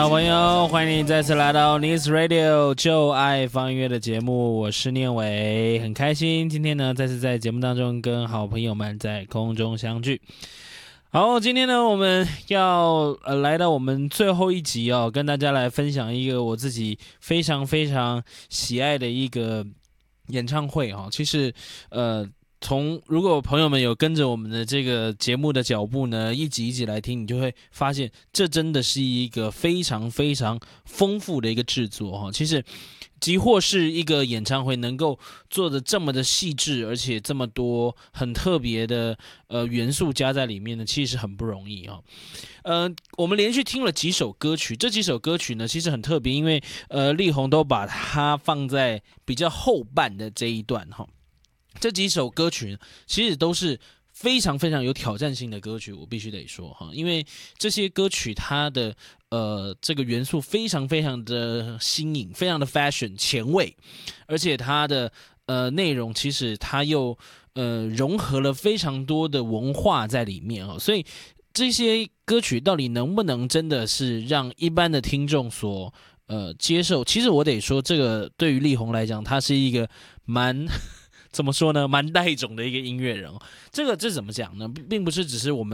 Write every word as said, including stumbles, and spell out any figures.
好朋友，欢迎你再次来到 News Radio 就爱放音乐的节目，我是念伟，很开心今天呢再次在节目当中跟好朋友们在空中相聚。好，今天呢我们要呃来到我们最后一集哦，跟大家来分享一个我自己非常非常喜爱的一个演唱会哈、哦。其实呃。从如果朋友们有跟着我们的这个节目的脚步呢，一集一集来听，你就会发现这真的是一个非常非常丰富的一个制作哈。其实，即或是一个演唱会能够做的这么的细致，而且这么多很特别的呃元素加在里面呢，其实很不容易哈。呃，我们连续听了几首歌曲，这几首歌曲呢其实很特别，因为呃力宏都把它放在比较后半的这一段哈。这几首歌曲其实都是非常非常有挑战性的歌曲，我必须得说哈，因为这些歌曲它的呃这个元素非常非常的新颖，非常的 fashion 前卫，而且它的呃内容其实它又呃融合了非常多的文化在里面哈，所以这些歌曲到底能不能真的是让一般的听众所呃接受？其实我得说，这个对于力宏来讲，他是一个蛮。怎么说呢？蛮带种的一个音乐人，这个这怎么讲呢？并不是只是我们。